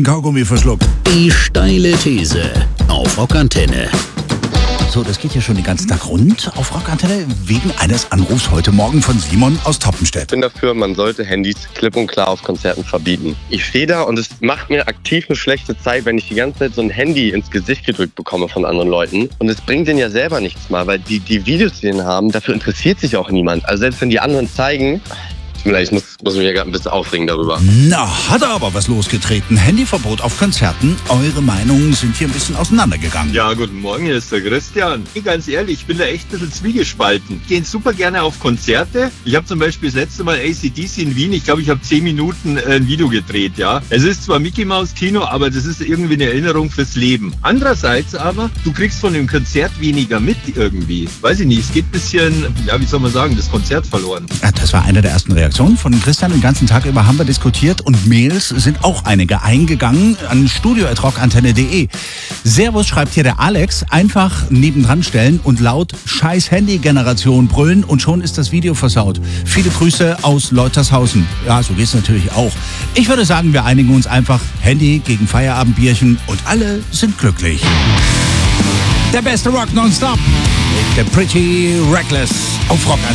kalten Kaugummi verschluckt. Die steile These auf Rockantenne. So, das geht ja schon den ganzen Tag rund auf Rockantenne wegen eines Anrufs heute Morgen von Simon aus Toppenstedt. Ich bin dafür, man sollte Handys klipp und klar auf Konzerten verbieten. Ich stehe da und es macht mir aktiv eine schlechte Zeit, wenn ich die ganze Zeit so ein Handy ins Gesicht gedrückt bekomme von anderen Leuten. Und es bringt denen ja selber nichts mal, weil die Videos, die denen haben, dafür interessiert sich auch niemand. Also selbst wenn die anderen zeigen... Ich muss mich ja gerade ein bisschen aufregen darüber. Na, hat er aber was losgetreten. Handyverbot auf Konzerten. Eure Meinungen sind hier ein bisschen auseinandergegangen. Ja, guten Morgen, hier ist der Christian. Ganz ehrlich, ich bin da echt ein bisschen zwiegespalten. Ich gehe super gerne auf Konzerte. Ich habe zum Beispiel das letzte Mal AC/DC in Wien. Ich glaube, ich habe 10 Minuten ein Video gedreht, ja. Es ist zwar Mickey Maus Kino, aber das ist irgendwie eine Erinnerung fürs Leben. Andererseits aber, du kriegst von dem Konzert weniger mit irgendwie. Weiß ich nicht, es geht ein bisschen, ja, wie soll man sagen, das Konzert verloren. Ja, das war eine der ersten Reaktionen von Christian. Den ganzen Tag über haben wir diskutiert und Mails sind auch einige eingegangen an studio@rockantenne.de. Servus, schreibt hier der Alex, einfach nebendran stellen und laut Scheiß Handy-Generation brüllen und schon ist das Video versaut. Viele Grüße aus Leutershausen. Ja, so geht's natürlich auch. Ich würde sagen, wir einigen uns einfach Handy gegen Feierabendbierchen und alle sind glücklich. Der beste Rock nonstop. Der Pretty Reckless auf Rockantenne.